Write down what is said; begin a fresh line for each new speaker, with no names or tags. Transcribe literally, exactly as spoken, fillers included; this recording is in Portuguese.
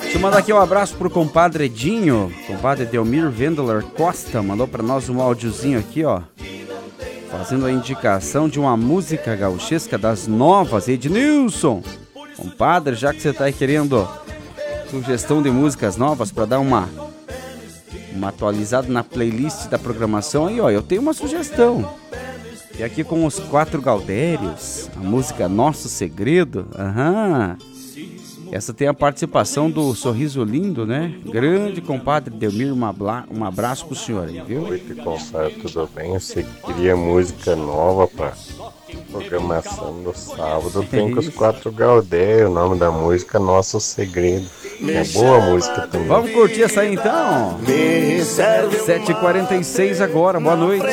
Deixa eu mandar aqui um abraço pro compadre Edinho, compadre Delmir Vendeler Costa, mandou pra nós um áudiozinho aqui, ó, fazendo a indicação de uma música gauchesca das novas. Ednilson, compadre, já que você tá aí querendo sugestão de músicas novas pra dar uma, uma atualizada na playlist da programação, aí, ó, eu tenho uma sugestão. E aqui com os Quatro Gaudérios, a música Nosso Segredo, aham. Essa tem a participação do Sorriso Lindo, né? Grande compadre Delmir, um, abla... um abraço pro senhor aí, viu?
Oi, compadre, tudo bem? Você queria música nova pra programação do sábado? Tem com os Quatro Gaudérios, o nome da música Nosso Segredo. É boa música também.
Vamos curtir essa aí então? sete e quarenta e seis agora, boa noite.